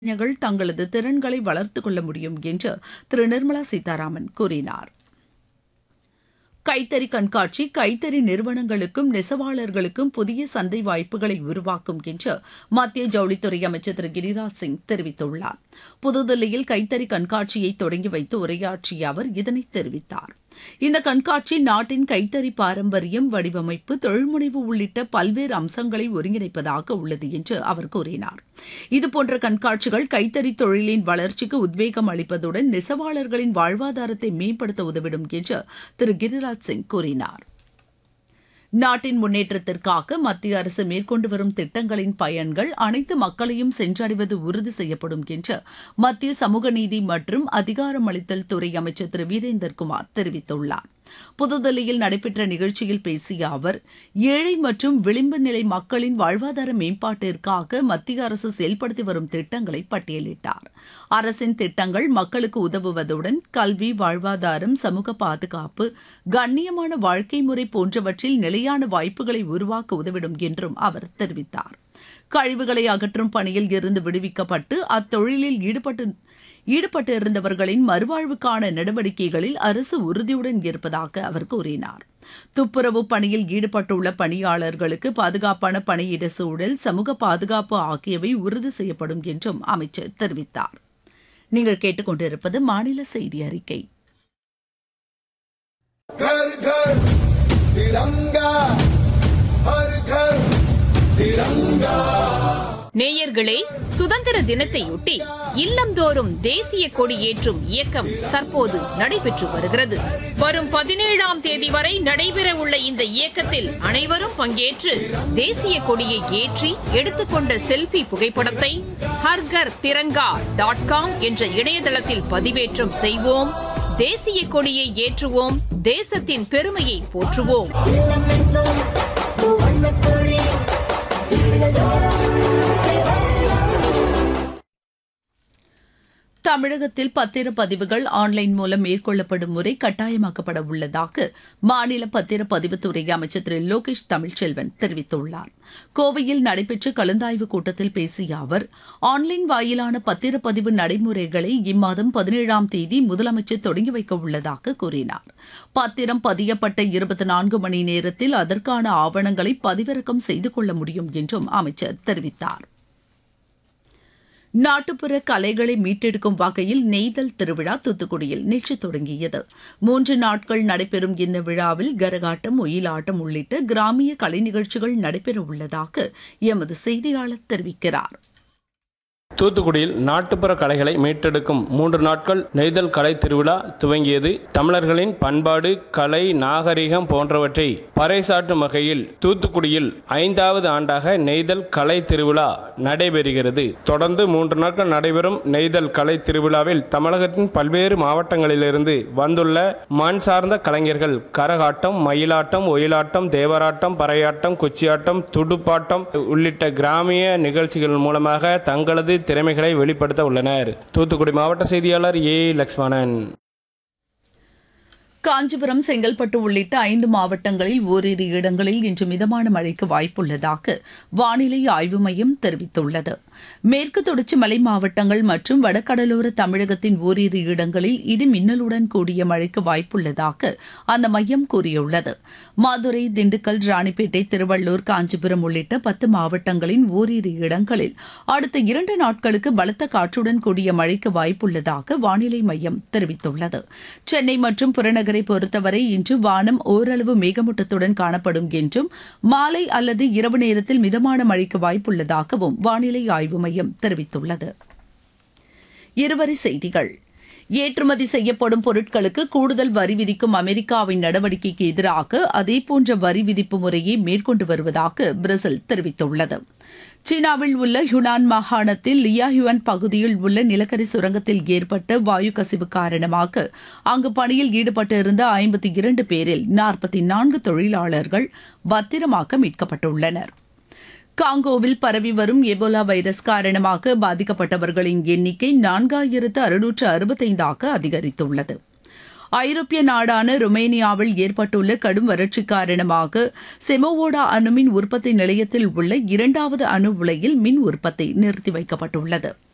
இளைஞர்கள் தங்களது திறன்களை வளர்த்துக் கொள்ள முடியும் என்று திரு நிர்மலா சீதாராமன் கூறினார். கைத்தறி கண்காட்சி கைத்தறி நிறுவனங்களுக்கும் நெசவாளர்களுக்கும் புதிய சந்தை வாய்ப்புகளை உருவாக்கும் என்று மத்திய ஜவுளித்துறை அமைச்சர் திரு கிரிராஜ் சிங் தெரிவித்துள்ளார். புதுதில்லியில் கைத்தறி கண்காட்சியை தொடங்கி வைத்து உரையாற்றிய அவர் இதனை தெரிவித்தார். இந்த கண்காட்சி நாட்டின் கைத்தறி பாரம்பரியம், வடிவமைப்பு, தொழில்முனைவு உள்ளிட்ட பல்வேறு அம்சங்களை ஒருங்கிணைப்பதாக உள்ளது என்று அவர் கூறினார். இதுபோன்ற கண்காட்சிகள் கைத்தறி தொழிலின் வளர்ச்சிக்கு உத்வேகம் அளிப்பதுடன் நெசவாளர்களின் வாழ்வாதாரத்தை மேம்படுத்த உதவிடும் என்று திரு கிரிராஜ் சிங் கூறினார். நாட்டின் முன்னேற்றத்திற்காக மத்திய அரசு மேற்கொண்டு வரும் திட்டங்களின் பயன்கள் அனைத்து மக்களையும் சென்றடைவது உறுதி செய்யப்படும் என்று மத்திய சமூக நீதி மற்றும் அதிகாரமளித்தல் துறை அமைச்சர் திரு வீரேந்தர்குமார் தெரிவித்துள்ளார். புதுதில்லியில் நடைபெற்ற நிகழ்ச்சியில் பேசிய அவர், ஏழை மற்றும் விளிம்பு நிலை மக்களின் வாழ்வாதார மேம்பாட்டிற்காக மத்திய அரசு செயல்படுத்தி வரும் திட்டங்களை பட்டியலிட்டார். அரசின் திட்டங்கள் மக்களுக்கு உதவுவதுடன் கல்வி, வாழ்வாதாரம், சமூக பாதுகாப்பு, கண்ணியமான வாழ்க்கை முறை போன்றவற்றில் நிலையான வாய்ப்புகளை உருவாக்க உதவிடும் என்றும் அவர் தெரிவித்தார். கழிவுகளை அகற்றும் பணியில் இருந்து விடுவிக்கப்பட்டு அத்தொழிலில் ஈடுபட்டிருந்தவர்களின் மறுவாழ்வுக்கான நடவடிக்கைகளில் அரசு உறுதியுடன் இருப்பதாக அவர் கூறினார். துப்புரவு பணியில் ஈடுபட்டுள்ள பணியாளர்களுக்கு பாதுகாப்பான பணியிட சூழல், சமூக பாதுகாப்பு ஆகியவை உறுதி செய்யப்படும் என்றும் அமைச்சர் தெரிவித்தார். நீங்கள் கேட்டுக்கொண்டிருப்பது மாநில செய்தி அறிக்கை. நேயர்களே, சுதந்திர தினத்தையொட்டி இல்லந்தோறும் தேசிய கொடி ஏற்றும் இயக்கம் தற்போது நடைபெற்று வருகிறது. வரும் 17ஆம் தேதி வரை நடைபெறவுள்ள இந்த இயக்கத்தில் அனைவரும் பங்கேற்று தேசிய கொடியை ஏற்றி எடுத்துக்கொண்ட செல்ஃபி புகைப்படத்தை harghar.com என்ற இணையதளத்தில் பதிவேற்றம் செய்வோம். தேசிய கொடியை ஏற்றுவோம், தேசத்தின் பெருமையை போற்றுவோம். தமிழகத்தில் பத்திரப்பதிவுகள் ஆன்லைன் மூலம் மேற்கொள்ளப்படும் முறை கட்டாயமாக்கப்பட உள்ளதாக மாநில பத்திரப்பதிவுத்துறை அமைச்சர் திரு லோகேஷ் தமிழ்ச்செல்வன் தெரிவித்துள்ளார். கோவையில் நடைபெற்ற கலந்தாய்வு கூட்டத்தில் பேசிய அவர், ஆன்லைன் வாயிலான பத்திரப்பதிவு நடைமுறைகளை இம்மாதம் 17ஆம் தேதி முதலமைச்சர் தொடங்கி வைக்க உள்ளதாக கூறினார். பத்திரம் பதியப்பட்ட 24 மணி நேரத்தில் அதற்கான ஆவணங்களை பதிவிறக்கம் செய்து கொள்ள முடியும் என்றும் அமைச்சர் தெரிவித்தார். நாட்டுப்புற கலைகளை மீட்டெடுக்கும் வகையில் நெய்தல் திருவிழா தூத்துக்குடியில் நேற்று தொடங்கியது. 3 நாட்கள் நடைபெறும் இந்த விழாவில் கரகாட்டம், ஒயிலாட்டம் உள்ளிட்ட கிராமிய கலை நிகழ்ச்சிகள் நடைபெற உள்ளதாக எமது செய்தியாளர் தெரிவிக்கிறார். தூத்துக்குடியில் நாட்டுப்புற கலைகளை மீட்டெடுக்கும் 3 நாட்கள் நெய்தல் கலை திருவிழா துவங்கியது. தமிழர்களின் பண்பாடு, கலை, நாகரிகம் போன்றவற்றை பறைசாற்றும் வகையில் தூத்துக்குடியில் 5வது ஆண்டாக நெய்தல் கலை திருவிழா நடைபெறுகிறது. தொடர்ந்து 3 நாட்கள் நடைபெறும் நெய்தல் கலை திருவிழாவில் தமிழகத்தின் பல்வேறு மாவட்டங்களிலிருந்து வந்துள்ள மண் சார்ந்த கலைஞர்கள் கரகாட்டம், மயிலாட்டம், ஒயிலாட்டம், தேவராட்டம், பறையாட்டம், குச்சியாட்டம், துடுப்பாட்டம் உள்ளிட்ட கிராமிய நிகழ்ச்சிகள் மூலமாக தங்களது திறமைகளை வெளிப்படுத்த உள்ளனர். தூத்துக்குடி மாவட்ட செய்தியாளர் ஏ. லக்ஷ்மணன். காஞ்சிபுரம், செங்கல்பட்டு உள்ளிட்ட 5 மாவட்டங்களில் ஓரிரு இடங்களில் இன்று மிதமான மழைக்கு வாய்ப்புள்ளதாக வானிலை ஆய்வு மையம் தெரிவித்துள்ளது. மேற்கு தொடர்ச்சி மலை மாவட்டங்கள் மற்றும் வடகடலோர தமிழகத்தின் ஓரிரு இடங்களில் இடி மின்னலுடன் கூடிய மழைக்கு வாய்ப்புள்ளதாக அந்த மையம் கூறியுள்ளது. மதுரை, திண்டுக்கல், ராணிப்பேட்டை, திருவள்ளூர், காஞ்சிபுரம் உள்ளிட்ட 10 மாவட்டங்களின் ஓரிரு இடங்களில் அடுத்த 2 நாட்களுக்கு பலத்த காற்றுடன் கூடிய மழைக்கு வாய்ப்புள்ளதாக வானிலை மையம் தெரிவித்துள்ளது. சென்னை மற்றும் புறநகர் பொறுத்தவரை இன்று வானம் ஓரளவு மேகமூட்டத்துடன் காணப்படும் என்றும் மாலை அல்லது இரவு நேரத்தில் மிதமான மழைக்கு வாய்ப்புள்ளதாகவும் வானிலை ஆய்வு மையம் தெரிவித்துள்ளது. இருவரி செய்திகள். ஏற்றுமதி செய்யப்படும் பொருட்களுக்கு கூடுதல் வரி விதிக்கும் அமெரிக்காவின் நடவடிக்கைக்கு எதிராக அதேபோன்ற வரி விதிப்பு முறையை மேற்கொண்டு வருவதாக பிரேசில் தெரிவித்துள்ளது. சீனாவில் உள்ள ஹுனான் மாகாணத்தில் லியாஹுவான் பகுதியில் உள்ள நிலக்கரி சுரங்கத்தில் ஏற்பட்ட வாயு கசிவு காரணமாக அங்கு பணியில் ஈடுபட்டிருந்த 52 பேரில் 44 தொழிலாளர்கள் பத்திரமாக மீட்கப்பட்டுள்ளனர். காங்கோவில் பரவி வரும் எபோலா வைரஸ் காரணமாக பாதிக்கப்பட்டவர்களின் எண்ணிக்கை 4665 அதிகரித்துள்ளது. ஐரோப்பிய நாடான ருமேனியாவில் ஏற்பட்டுள்ள கடும் வறட்சி காரணமாக செமோவோடா அணுமின் உற்பத்தி நிலையத்தில் உள்ள 2வது அணு உலையில் மின் உற்பத்தி நிறுத்தி வைக்கப்பட்டுள்ளது.